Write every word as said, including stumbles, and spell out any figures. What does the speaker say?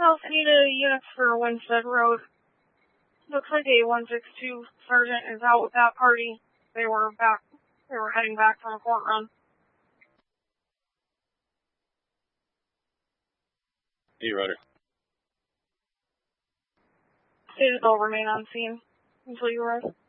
South Ada units for Winstead Road. Looks like a one six two sergeant is out with that party. They were back, they were heading back from a court run. Hey, Ryder. Stated they'll remain on scene until you arrive.